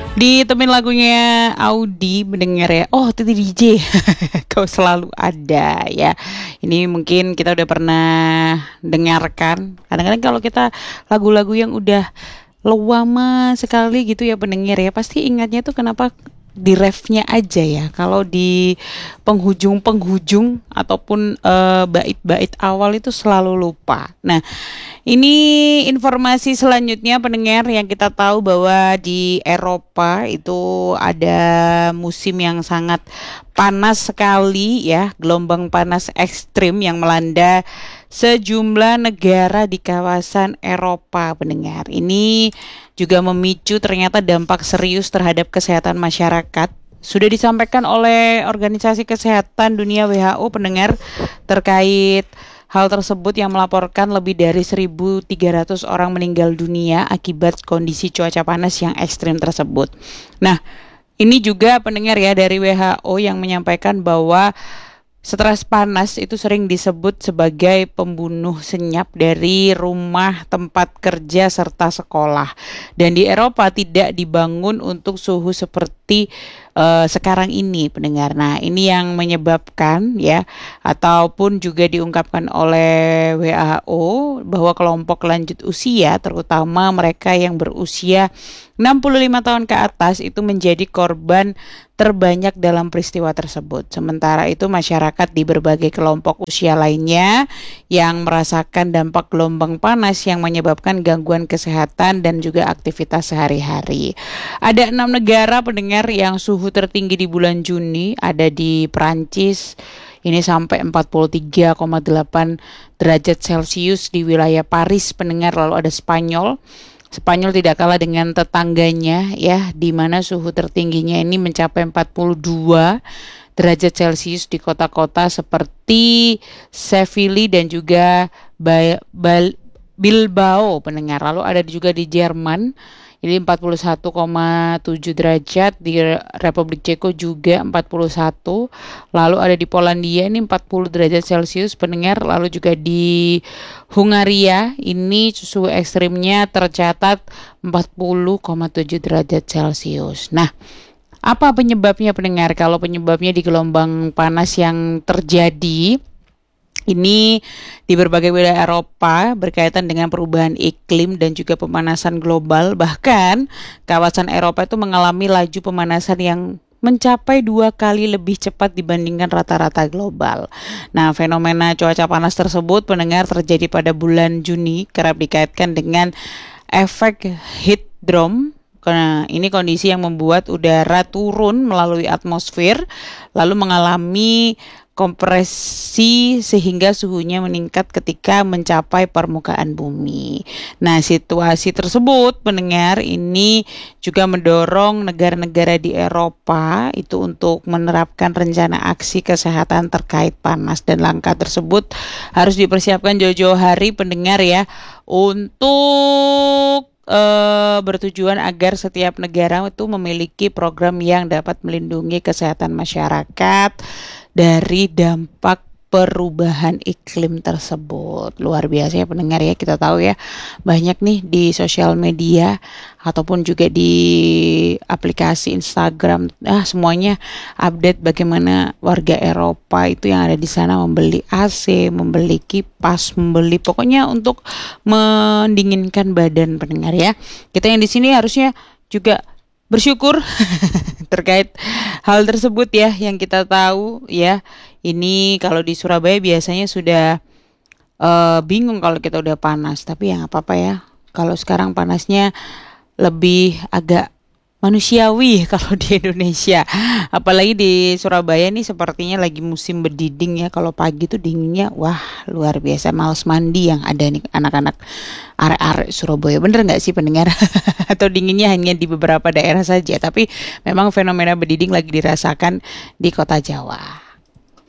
Ditemen lagunya Audi mendengar ya. Oh, Titi DJ. Kau selalu ada ya. Ini mungkin kita udah pernah dengarkan. Kadang-kadang kalau kita lagu-lagu yang udah lama sekali gitu ya pendengar ya, pasti ingatnya tuh kenapa di refnya aja ya. Kalau di penghujung-penghujung ataupun bait-bait awal itu selalu lupa. Nah, ini informasi selanjutnya pendengar yang kita tahu bahwa di Eropa itu ada musim yang sangat panas sekali ya, gelombang panas ekstrim yang melanda sejumlah negara di kawasan Eropa pendengar. Ini juga memicu ternyata dampak serius terhadap kesehatan masyarakat. Sudah disampaikan oleh Organisasi Kesehatan Dunia WHO pendengar terkait hal tersebut yang melaporkan lebih dari 1.300 orang meninggal dunia akibat kondisi cuaca panas yang ekstrim tersebut. Nah, ini juga pendengar ya dari WHO yang menyampaikan bahwa stres panas itu sering disebut sebagai pembunuh senyap dari rumah, tempat kerja, serta sekolah. Dan di Eropa tidak dibangun untuk suhu seperti sekarang ini pendengar. Nah, ini yang menyebabkan ya, ataupun juga diungkapkan oleh WHO bahwa kelompok lanjut usia, terutama mereka yang berusia 65 tahun ke atas itu menjadi korban terbanyak dalam peristiwa tersebut. Sementara itu masyarakat di berbagai kelompok usia lainnya yang merasakan dampak gelombang panas yang menyebabkan gangguan kesehatan dan juga aktivitas sehari-hari. Ada 6 negara pendengar yang suhu tertinggi di bulan Juni, ada di Prancis, ini sampai 43,8 derajat Celcius di wilayah Paris pendengar, lalu ada Spanyol. Spanyol tidak kalah dengan tetangganya ya, di mana suhu tertingginya ini mencapai 42 derajat Celcius di kota-kota seperti Seville dan juga Bilbao pendengar. Lalu ada juga di Jerman, ini 41,7 derajat, di Republik Ceko juga 41, lalu ada di Polandia ini 40 derajat Celcius pendengar, lalu juga di Hungaria ini suhu ekstrimnya tercatat 40,7 derajat Celcius. Nah, apa penyebabnya pendengar? Kalau penyebabnya di gelombang panas yang terjadi ini di berbagai wilayah Eropa berkaitan dengan perubahan iklim dan juga pemanasan global. Bahkan kawasan Eropa itu mengalami laju pemanasan yang mencapai 2 kali lebih cepat dibandingkan rata-rata global. Nah, fenomena cuaca panas tersebut pendengar terjadi pada bulan Juni, kerap dikaitkan dengan efek heat dome. Karena ini kondisi yang membuat udara turun melalui atmosfer lalu mengalami kompresi sehingga suhunya meningkat ketika mencapai permukaan bumi. Nah, situasi tersebut pendengar ini juga mendorong negara-negara di Eropa itu untuk menerapkan rencana aksi kesehatan terkait panas, dan langkah tersebut harus dipersiapkan jauh-jauh hari pendengar ya, untuk bertujuan agar setiap negara itu memiliki program yang dapat melindungi kesehatan masyarakat dari dampak perubahan iklim tersebut. Luar biasa ya pendengar ya, kita tahu ya banyak nih di sosial media ataupun juga di aplikasi Instagram, semuanya update bagaimana warga Eropa itu yang ada di sana membeli AC, membeli kipas, membeli pokoknya untuk mendinginkan badan pendengar ya. Kita yang di sini harusnya juga bersyukur terkait hal tersebut ya, yang kita tahu ya. Ini kalau di Surabaya biasanya sudah bingung kalau kita udah panas, tapi ya nggak apa-apa ya. Kalau sekarang panasnya lebih agak manusiawi kalau di Indonesia. Apalagi di Surabaya nih sepertinya lagi musim berdiding ya. Kalau pagi tuh dinginnya wah luar biasa, males mandi yang ada nih anak-anak arek-arek Surabaya. Bener nggak sih pendengar? Atau dinginnya hanya di beberapa daerah saja, tapi memang fenomena berdiding lagi dirasakan di kota Jawa.